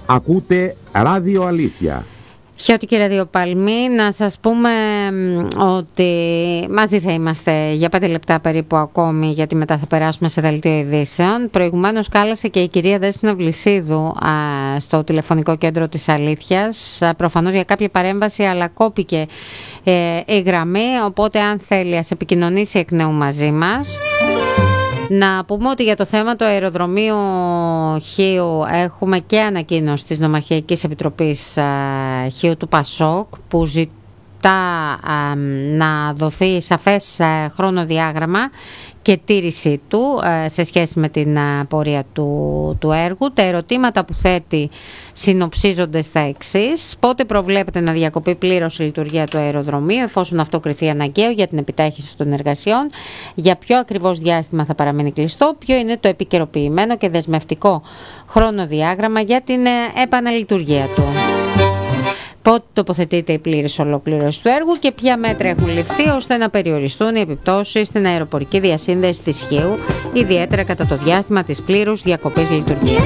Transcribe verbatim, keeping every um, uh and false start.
Ακούτε Ράδιο Αλήθεια. Χιώτικη Ραδιοπαλμή, να σας πούμε ότι μαζί θα είμαστε για πέντε λεπτά περίπου ακόμη, γιατί μετά θα περάσουμε σε δελτίο ειδήσεων. Προηγουμένως κάλεσε και η κυρία Δέσποινα Βλυσίδου α, στο τηλεφωνικό κέντρο της Αλήθειας, α, προφανώς για κάποια παρέμβαση, αλλά κόπηκε ε, η γραμμή, οπότε αν θέλει ας επικοινωνήσει εκ νέου μαζί μας. Να πούμε ότι για το θέμα του αεροδρομίου Χίου έχουμε και ανακοίνωση της Νομαρχιακής Επιτροπής Χίου του Πασόκ, που ζητά να δοθεί σαφές χρονοδιάγραμμα και τήρηση του σε σχέση με την πορεία του, του έργου. Τα ερωτήματα που θέτει συνοψίζονται στα εξής: πότε προβλέπεται να διακοπεί πλήρως η λειτουργία του αεροδρομίου, εφόσον αυτό κριθεί αναγκαίο για την επιτάχυνση των εργασιών, για ποιο ακριβώς διάστημα θα παραμείνει κλειστό, ποιο είναι το επικαιροποιημένο και δεσμευτικό χρονοδιάγραμμα για την επαναλειτουργία του, πότε τοποθετείται η πλήρης ολοκλήρωση του έργου και ποια μέτρα έχουν ληφθεί ώστε να περιοριστούν οι επιπτώσεις στην αεροπορική διασύνδεση της Χίου, ιδιαίτερα κατά το διάστημα της πλήρους διακοπής λειτουργίας.